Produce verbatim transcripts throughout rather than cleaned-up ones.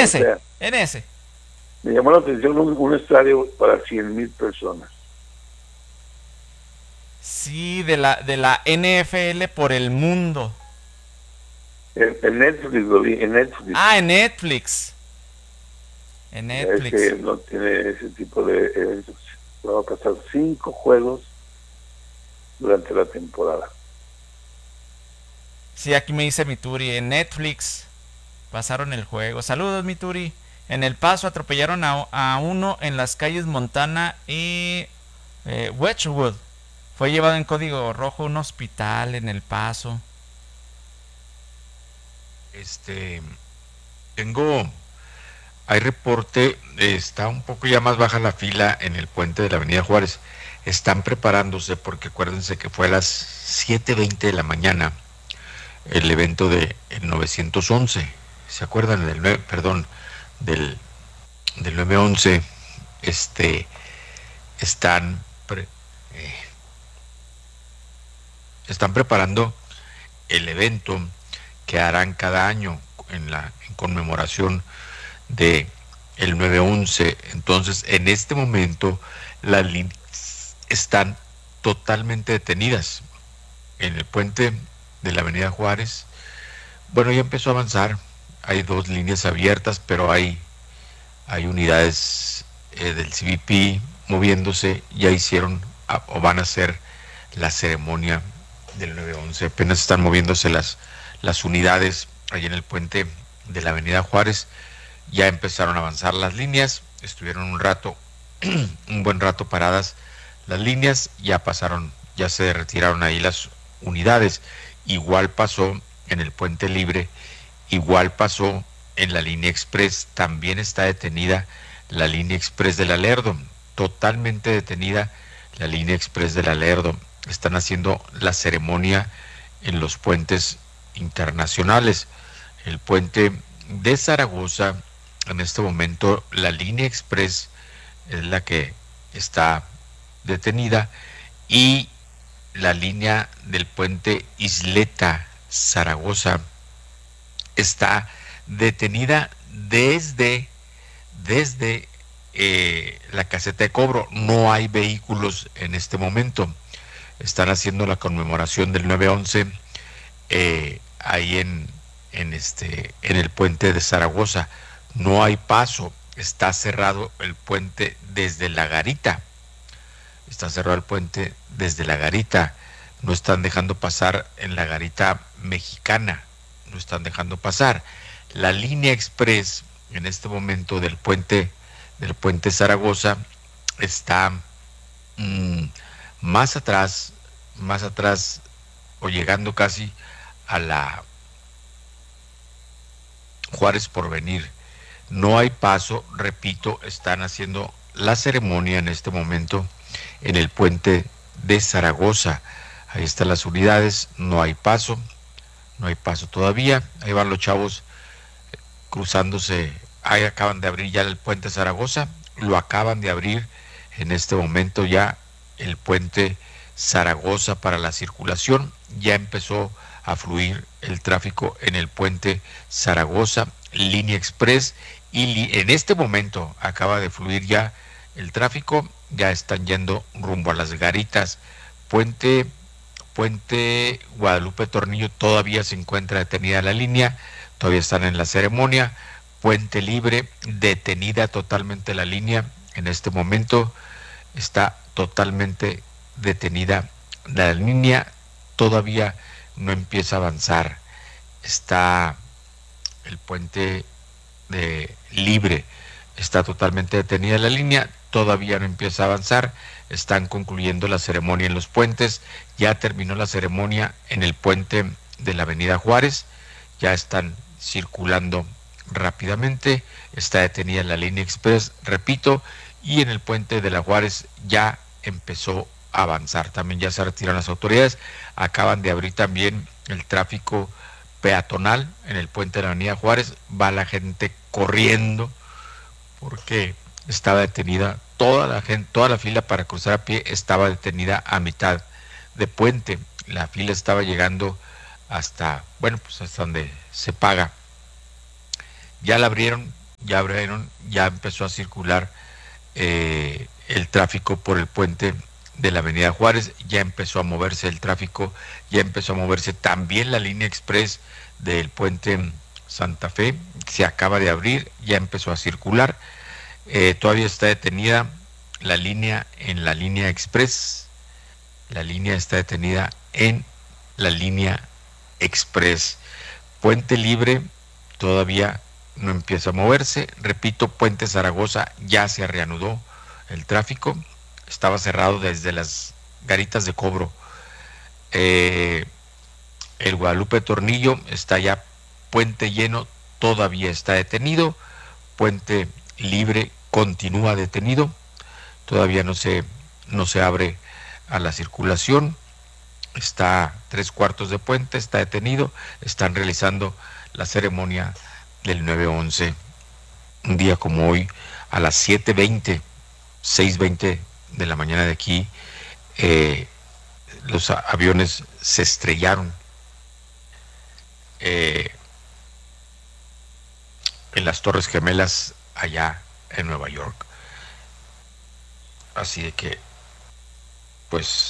o ese, sea, en ese. me llamó la atención un, un estadio para cien mil personas. Sí, de la, de la N F L por el mundo. En, en Netflix lo vi, en Netflix. Ah, en Netflix. En Ya es Netflix. que no tiene ese tipo de eventos. Va a pasar cinco juegos durante la temporada. Sí, aquí me dice mi Turi. En Netflix pasaron el juego. Saludos, mi Turi. En El Paso atropellaron a, a uno en las calles Montana y eh, Wedgwood. Fue llevado en código rojo a un hospital en El Paso. Este, tengo, hay reporte, eh, está un poco ya más baja la fila en el puente de la Avenida Juárez. Están preparándose porque acuérdense que fue a las siete veinte de la mañana el evento de el novecientos once. ¿Se acuerdan del nueve, perdón, del, del nueve once? Este, están, pre, eh, están preparando el evento que harán cada año en la en conmemoración de el nueve once. Entonces, en este momento las líneas están totalmente detenidas en el puente de la Avenida Juárez. Bueno, ya empezó a avanzar. Hay dos líneas abiertas, pero hay hay unidades eh, del C B P moviéndose. Ya hicieron a, o van a hacer la ceremonia del nueve once. Apenas están moviéndose las, las unidades allí en el puente de la Avenida Juárez. Ya empezaron a avanzar las líneas. Estuvieron un rato, un buen rato paradas las líneas. Ya pasaron, ya se retiraron ahí las unidades. Igual pasó en el Puente Libre. Igual pasó en la línea express. También está detenida la línea express de la Lerdo. Totalmente detenida la línea express de la Lerdo. Están haciendo la ceremonia en los puentes internacionales. El puente de Zaragoza, en este momento, la línea express es la que está detenida y la línea del puente Isleta Zaragoza está detenida desde, desde eh, la caseta de cobro. No hay vehículos en este momento. Están haciendo la conmemoración del nueve once eh, ahí en, en, este, en el puente de Zaragoza. No hay paso. Está cerrado el puente desde la garita. Está cerrado el puente desde la garita. No están dejando pasar en la garita mexicana. No están dejando pasar. La línea express en este momento del puente del puente Zaragoza está mmm, más atrás, más atrás o llegando casi a la Juárez Porvenir. No hay paso, repito, están haciendo la ceremonia en este momento en el puente de Zaragoza. Ahí están las unidades, no hay paso, no hay paso todavía. Ahí van los chavos cruzándose. Ahí acaban de abrir ya el puente Zaragoza, lo acaban de abrir en este momento ya el puente Zaragoza para la circulación. Ya empezó a fluir el tráfico en el puente Zaragoza, línea express, y en este momento acaba de fluir ya el tráfico. Ya están yendo rumbo a las garitas. Puente Puente Guadalupe Tornillo todavía se encuentra detenida la línea, todavía están en la ceremonia. Puente Libre, detenida totalmente la línea. En este momento está totalmente detenida la línea, todavía no empieza a avanzar. Está el puente de Libre, está totalmente detenida la línea, todavía no empieza a avanzar. Están concluyendo la ceremonia en los puentes. Ya terminó la ceremonia en el puente de la Avenida Juárez. Ya están circulando rápidamente. Está detenida la línea express, repito, y en el puente de la Juárez ya empezó a avanzar. También ya se retiran las autoridades. Acaban de abrir también el tráfico peatonal en el puente de la Avenida Juárez. Va la gente corriendo porque estaba detenida toda la gente, toda la fila para cruzar a pie estaba detenida a mitad de puente. La fila estaba llegando hasta, bueno, pues hasta donde se paga. Ya la abrieron, ya abrieron, ya empezó a circular eh, el tráfico por el puente de la Avenida Juárez, ya empezó a moverse el tráfico, ya empezó a moverse también la línea express del puente Santa Fe, se acaba de abrir, ya empezó a circular, eh, todavía está detenida la línea en la línea express, la línea está detenida en la línea express. Puente Libre todavía no empieza a moverse, repito, Puente Zaragoza ya se reanudó el tráfico, estaba cerrado desde las garitas de cobro. Eh, el Guadalupe Tornillo está ya puente lleno, todavía está detenido. Puente Libre continúa detenido, todavía no se, no se abre a la circulación. Está tres cuartos de puente, está detenido, están realizando la ceremonia del nueve once. Un día como hoy, a las siete veinte, seis veinte de la mañana de aquí, eh, los aviones se estrellaron eh, en las Torres Gemelas allá en Nueva York. Así de que, pues,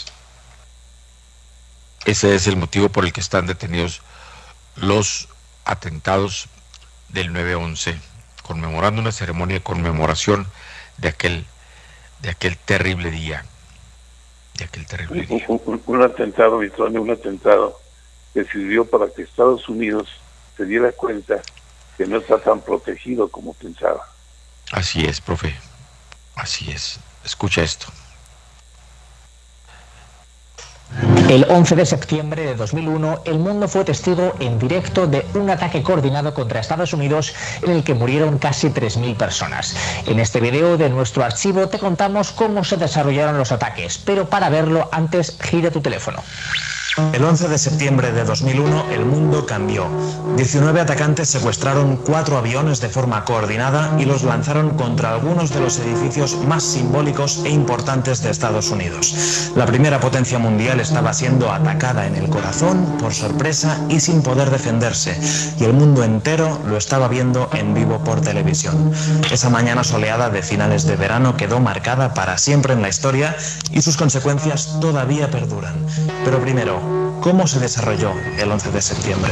ese es el motivo por el que están detenidos los atentados del nueve once, conmemorando una ceremonia de conmemoración de aquel, de aquel terrible día. De aquel terrible día. Un, un, un atentado, Vitrone, un atentado que sirvió para que Estados Unidos se diera cuenta que no está tan protegido como pensaba. Así es, profe. Así es. Escucha esto. El once de septiembre de dos mil uno, el mundo fue testigo en directo de un ataque coordinado contra Estados Unidos en el que murieron casi tres mil personas. En este video de nuestro archivo te contamos cómo se desarrollaron los ataques, pero para verlo antes gira tu teléfono. El once de septiembre de dos mil uno el mundo cambió. diecinueve atacantes secuestraron cuatro aviones de forma coordinada y los lanzaron contra algunos de los edificios más simbólicos e importantes de Estados Unidos. La primera potencia mundial estaba siendo atacada en el corazón, por sorpresa y sin poder defenderse, y el mundo entero lo estaba viendo en vivo por televisión. Esa mañana soleada de finales de verano quedó marcada para siempre en la historia y sus consecuencias todavía perduran. Pero primero, ¿cómo se desarrolló el once de septiembre?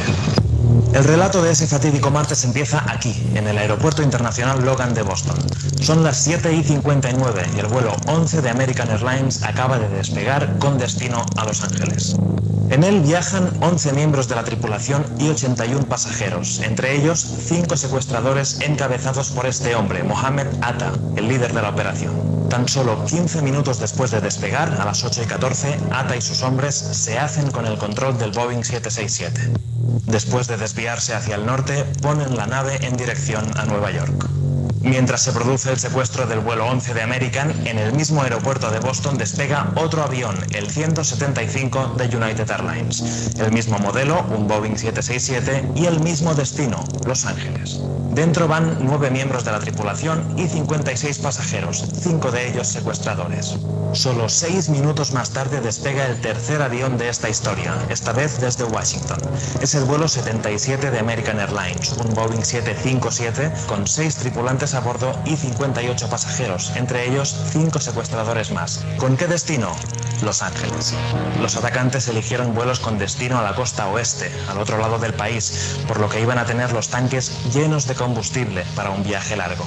El relato de ese fatídico martes empieza aquí, en el Aeropuerto Internacional Logan de Boston. Son las siete y cincuenta y nueve y el vuelo once de American Airlines acaba de despegar con destino a Los Ángeles. En él viajan once miembros de la tripulación y ochenta y uno pasajeros, entre ellos cinco secuestradores encabezados por este hombre, Mohamed Atta, el líder de la operación. Tan solo quince minutos después de despegar, a las ocho y catorce, Atta y sus hombres se hacen con el control del Boeing siete seis siete. Después de desviarse hacia el norte, ponen la nave en dirección a Nueva York. Mientras se produce el secuestro del vuelo once de American, en el mismo aeropuerto de Boston despega otro avión, el ciento setenta y cinco de United Airlines. El mismo modelo, un Boeing siete seis siete, y el mismo destino, Los Ángeles. Dentro van nueve miembros de la tripulación y cincuenta y seis pasajeros, cinco de ellos secuestradores. Solo seis minutos más tarde despega el tercer avión de esta historia, esta vez desde Washington. Es el vuelo setenta y siete de American Airlines, un Boeing siete cinco siete con seis tripulantes a bordo y cincuenta y ocho pasajeros, entre ellos cinco secuestradores más. ¿Con qué destino? Los Ángeles. Los atacantes eligieron vuelos con destino a la costa oeste, al otro lado del país, por lo que iban a tener los tanques llenos de combustible para un viaje largo.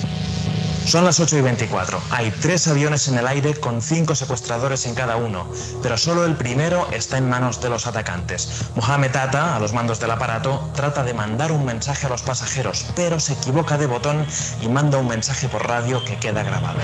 Son las ocho y veinticuatro. Hay tres aviones en el aire con cinco secuestradores en cada uno, pero solo el primero está en manos de los atacantes. Mohamed Atta, a los mandos del aparato, trata de mandar un mensaje a los pasajeros, pero se equivoca de botón y manda un mensaje por radio que queda grabado.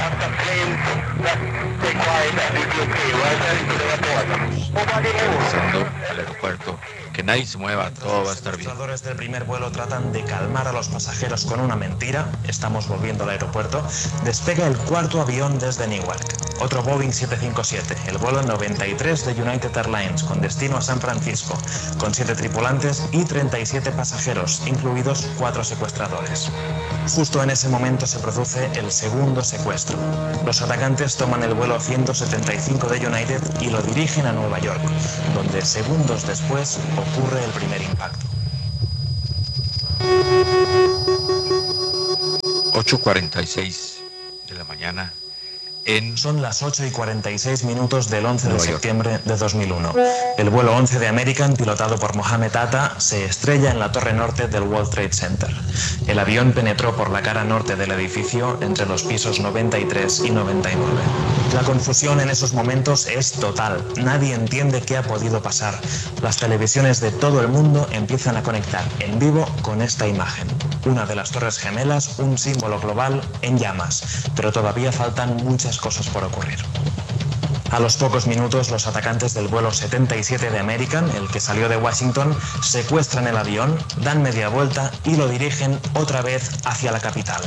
Pasando al aeropuerto, que nadie se mueva, todo va a estar bien. Los secuestradores del primer vuelo tratan de calmar a los pasajeros con una mentira. Estamos volviendo al aeropuerto. Despega el cuarto avión desde Newark, otro Boeing siete cinco siete, el vuelo noventa y tres de United Airlines con destino a San Francisco, con siete tripulantes y treinta y siete pasajeros, incluidos cuatro secuestradores. Justo en ese momento se produce el segundo secuestro. Los atacantes toman el vuelo ciento setenta y cinco de United y lo dirigen a Nueva York, donde segundos después ocurre el primer impacto. ocho cuarenta y seis de la mañana en... Son las ocho y cuarenta y seis minutos del once de septiembre de dos mil uno. El vuelo once de American, pilotado por Mohamed Atta, se estrella en la torre norte del World Trade Center. El avión penetró por la cara norte del edificio entre los pisos noventa y tres y noventa y nueve. La confusión en esos momentos es total. Nadie entiende qué ha podido pasar. Las televisiones de todo el mundo empiezan a conectar en vivo con esta imagen. Una de las Torres Gemelas, un símbolo global en llamas. Pero todavía faltan muchas cosas por ocurrir. A los pocos minutos, los atacantes del vuelo setenta y siete de American, el que salió de Washington, secuestran el avión, dan media vuelta y lo dirigen otra vez hacia la capital.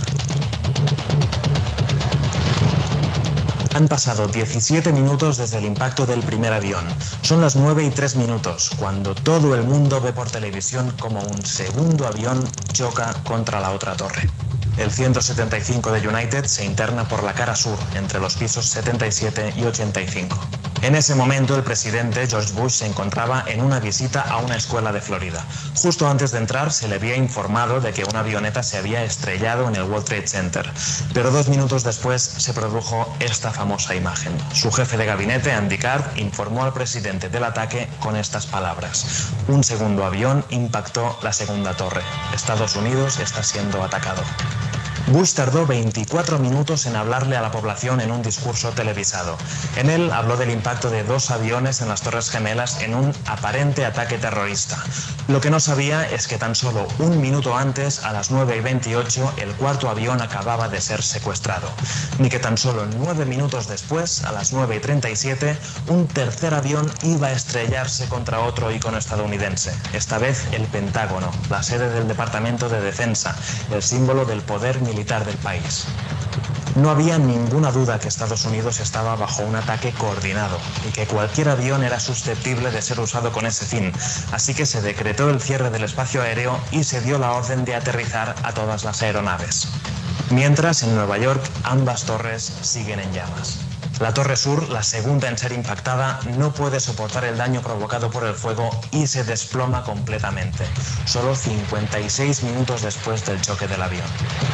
Han pasado diecisiete minutos desde el impacto del primer avión. Son las nueve y tres minutos, cuando todo el mundo ve por televisión como un segundo avión choca contra la otra torre. El ciento setenta y cinco de United se interna por la cara sur, entre los pisos setenta y siete y ochenta y cinco. En ese momento, el presidente George Bush se encontraba en una visita a una escuela de Florida. Justo antes de entrar, se le había informado de que una avioneta se había estrellado en el World Trade Center. Pero dos minutos después se produjo esta famosa imagen. Su jefe de gabinete, Andy Card, informó al presidente del ataque con estas palabras: un segundo avión impactó la segunda torre. Estados Unidos está siendo atacado. Bush tardó veinticuatro minutos en hablarle a la población en un discurso televisado. En él habló del impacto de dos aviones en las Torres Gemelas en un aparente ataque terrorista. Lo que no sabía es que tan solo un minuto antes, a las nueve y veintiocho, el cuarto avión acababa de ser secuestrado. Ni que tan solo nueve minutos después, a las nueve y treinta y siete, un tercer avión iba a estrellarse contra otro icono estadounidense. Esta vez el Pentágono, la sede del Departamento de Defensa, el símbolo del poder militar militar del país. No había ninguna duda que Estados Unidos estaba bajo un ataque coordinado y que cualquier avión era susceptible de ser usado con ese fin, así que se decretó el cierre del espacio aéreo y se dio la orden de aterrizar a todas las aeronaves. Mientras, en Nueva York, ambas torres siguen en llamas. La Torre Sur, la segunda en ser impactada, no puede soportar el daño provocado por el fuego y se desploma completamente, solo cincuenta y seis minutos después del choque del avión.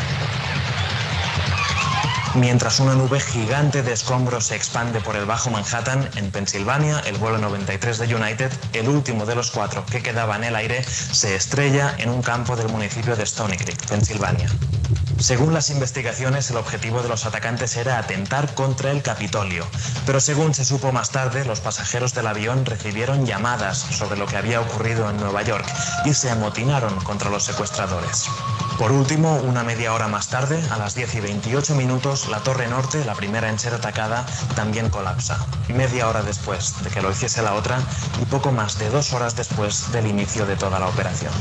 Mientras una nube gigante de escombros se expande por el Bajo Manhattan, en Pensilvania, el vuelo noventa y tres de United, el último de los cuatro que quedaba en el aire, se estrella en un campo del municipio de Stony Creek, Pensilvania. Según las investigaciones, el objetivo de los atacantes era atentar contra el Capitolio, pero según se supo más tarde, los pasajeros del avión recibieron llamadas sobre lo que había ocurrido en Nueva York y se amotinaron contra los secuestradores. Por último, una media hora más tarde, a las diez y veintiocho minutos, la Torre Norte, la primera en ser atacada, también colapsa. Media hora después de que lo hiciese la otra y poco más de dos horas después del inicio de toda la operación.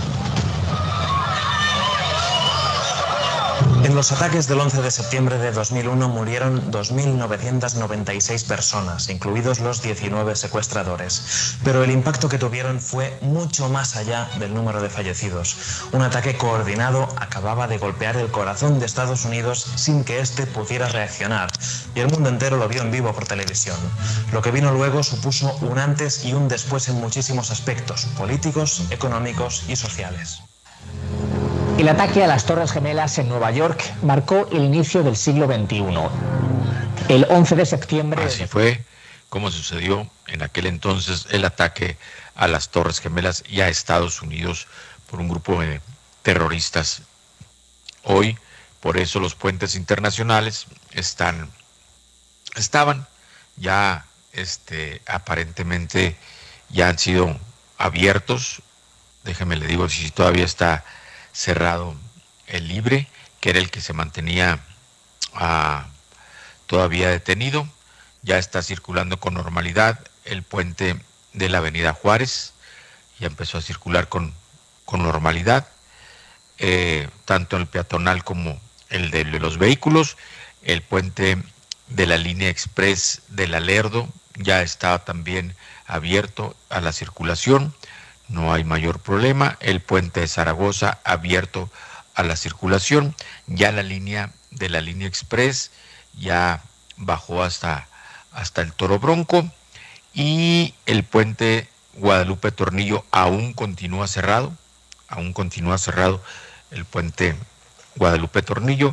En los ataques del once de septiembre de dos mil uno murieron dos mil novecientas noventa y seis personas, incluidos los diecinueve secuestradores. Pero el impacto que tuvieron fue mucho más allá del número de fallecidos. Un ataque coordinado acababa de golpear el corazón de Estados Unidos sin que éste pudiera reaccionar, y el mundo entero lo vio en vivo por televisión. Lo que vino luego supuso un antes y un después en muchísimos aspectos, políticos, económicos y sociales. El ataque a las Torres Gemelas en Nueva York marcó el inicio del siglo veintiuno. El once de septiembre... Así fue como sucedió en aquel entonces el ataque a las Torres Gemelas y a Estados Unidos por un grupo de terroristas. Hoy, por eso los puentes internacionales están, estaban ya este, aparentemente ya han sido abiertos. Déjeme le digo si todavía está cerrado el Libre, que era el que se mantenía ah, todavía detenido. Ya está circulando con normalidad el puente de la Avenida Juárez, ya empezó a circular con, con normalidad, eh, tanto el peatonal como el de los vehículos. El puente de la línea express del Alerdo ya está también abierto a la circulación. No hay mayor problema. El puente de Zaragoza abierto a la circulación. Ya la línea de la línea express ya bajó hasta, hasta el Toro Bronco. Y el puente Guadalupe Tornillo aún continúa cerrado. Aún continúa cerrado el puente Guadalupe Tornillo.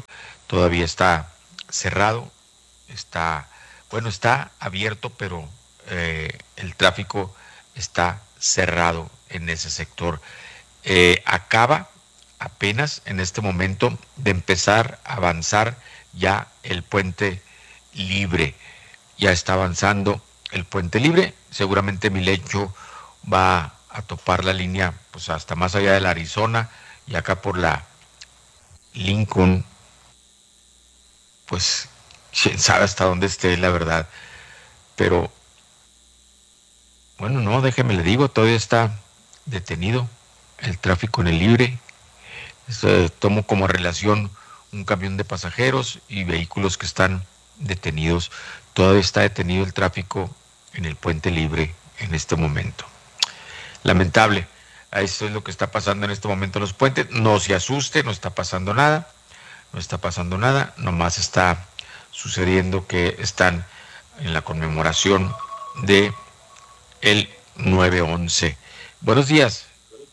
todavía está cerrado, está, bueno, está abierto, pero eh, el tráfico está cerrado en ese sector. Eh, acaba apenas en este momento de empezar a avanzar ya el puente libre. Ya está avanzando el puente libre. Seguramente mi lecho va a topar la línea pues hasta más allá de la Arizona y acá por la Lincoln, pues quién sabe hasta dónde esté, la verdad. Pero bueno, no, déjeme le digo, todavía está detenido el tráfico en el libre. Eso, tomo como relación un camión de pasajeros y vehículos que están detenidos. Todavía está detenido el tráfico en el puente libre en este momento. Lamentable. Eso es lo que está pasando en este momento en los puentes. No se asuste, no está pasando nada. No está pasando nada. Nomás está sucediendo que están en la conmemoración de el nueve once. Buenos días.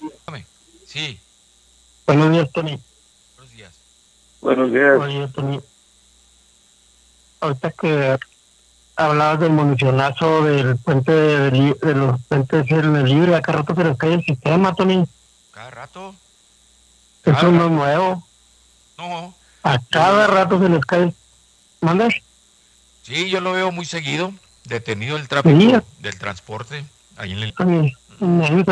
Sí. Buenos días, Tony. Buenos días. Buenos días. Buenos días, Tony. Ahorita que hablabas del municionazo del puente de, de, de los puentes en el libre, acá rato se les cae el sistema, Tony. Cada rato. Cada Eso no rato. es nuevo. No. A cada no. rato se les cae. ¿Mandas? Sí, yo lo veo muy seguido. Detenido el tráfico sí. del transporte. Ahí en el... Tony, uh-huh.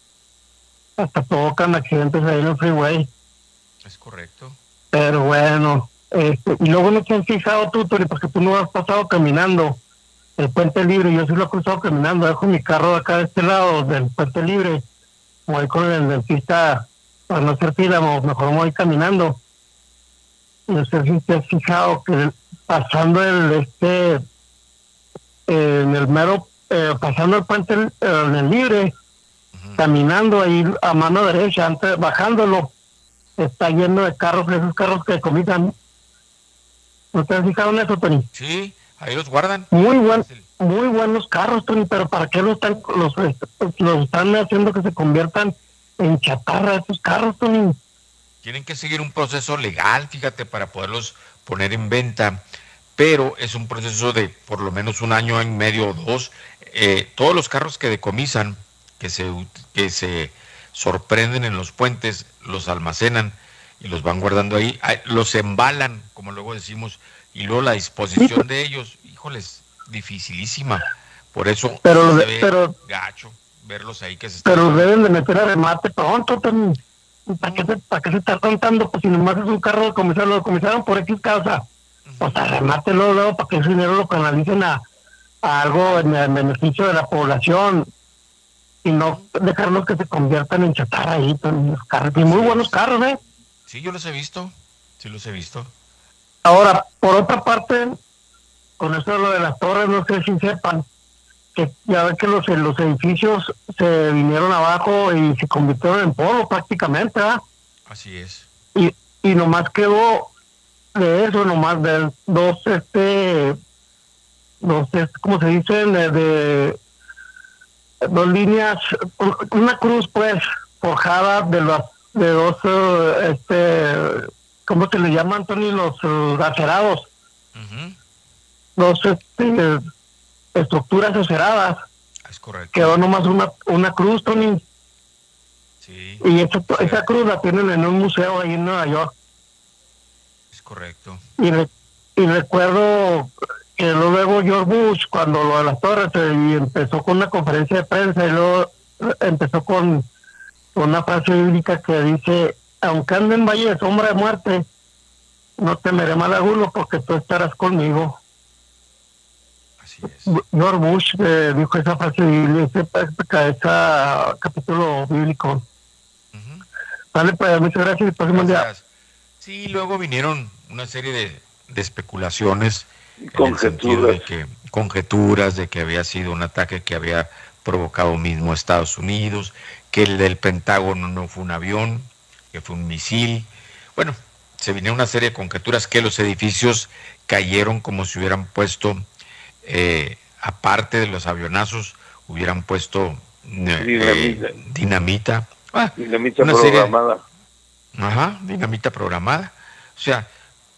Hasta provocan accidentes ahí en el freeway. Es correcto. Pero bueno, este, y luego no te has fijado tú, Tony, porque tú no has pasado caminando el puente libre. Yo sí lo he cruzado caminando, dejo mi carro acá de este lado del puente libre, voy con el dentista para no hacer fila, mejor me voy caminando. No sé si te has fijado que pasando el este eh, en el mero eh, pasando el puente eh, en el libre, uh-huh. caminando ahí a mano derecha, antes bajándolo, está lleno de carros, esos carros que decomisan. ¿No te has fijado en eso, Tony? Sí, ahí los guardan. Muy buen, muy buenos carros, Tony, pero ¿para qué los están, los, los están haciendo que se conviertan en chatarra esos carros, Tony? Tienen que seguir un proceso legal, fíjate, para poderlos poner en venta, pero es un proceso de por lo menos un año y medio o dos. Eh, todos los carros que decomisan, que se, que se sorprenden en los puentes, los almacenan y los van guardando ahí, los embalan, como luego decimos, y luego la disposición de ellos, híjoles, dificilísima. Por eso pero, se ve pero, gacho verlos ahí que se están... Pero deben de meter a remate pronto, Tony. ¿Para qué, se, ¿Para qué se está contando? Pues si nomás es un carro de comisaron, lo decomisaron por X causa. Uh-huh. Pues arremátelo luego para que ese dinero lo canalicen a, a algo en el beneficio de la población y no dejarlos que se conviertan en chatarra ahí, Tony, los carros. Y muy buenos carros, ¿eh? Sí, yo los he visto, sí los he visto. Ahora, por otra parte, con eso de lo de las torres, no sé si sepan, que ya ven que los, los edificios se vinieron abajo y se convirtieron en polvo prácticamente, ¿verdad? Así es. Y, y nomás quedó de eso, nomás de dos, este, dos, ¿cómo se dice? De, de dos líneas, una cruz, pues, forjada de las de dos, uh, este, ¿cómo se le llaman, Tony? Los uh, acerados. Uh-huh. Dos, este, estructuras aceradas. Es correcto. Quedó nomás una, una cruz, Tony. Sí. Y esa, sí. esa cruz la tienen en un museo ahí en Nueva York. Es correcto. Y, re, y recuerdo que luego George Bush, cuando lo de las torres, y empezó con una conferencia de prensa y luego empezó con una frase bíblica que dice: aunque ande en valle de sombra de muerte, no temeré mal alguno porque tú estarás conmigo. Así es. George Bush eh, dijo esa frase bíblica, ese, ese capítulo bíblico. Uh-huh. Vale, pues muchas gracias. Gracias. Día. Sí, luego vinieron una serie de, de especulaciones, conjeturas. De que, conjeturas de que había sido un ataque que había provocado mismo Estados Unidos, que el del Pentágono no fue un avión, que fue un misil. Bueno, se vinieron una serie de conjeturas, que los edificios cayeron como si hubieran puesto, eh, aparte de los avionazos, hubieran puesto eh, dinamita. Eh, dinamita. Ah, dinamita programada. Serie, ajá, dinamita programada. O sea,